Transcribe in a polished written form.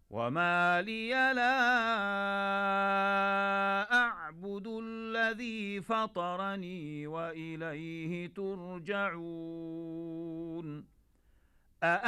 وما لي لا أعبد الذي فطرني وإليه ترجعون